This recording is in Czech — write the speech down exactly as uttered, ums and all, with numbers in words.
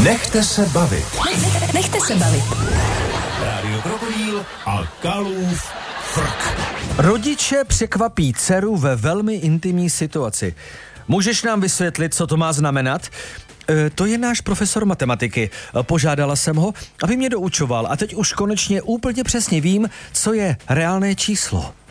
Nechte se bavit. Nechte se bavit. Rádio Krokodýl a Kalův frk. Rodiče překvapí dceru ve velmi intimní situaci. Můžeš nám vysvětlit, co to má znamenat? E, to je náš profesor matematiky. Požádala jsem ho, aby mě doučoval a teď už konečně úplně přesně vím, co je reálné číslo.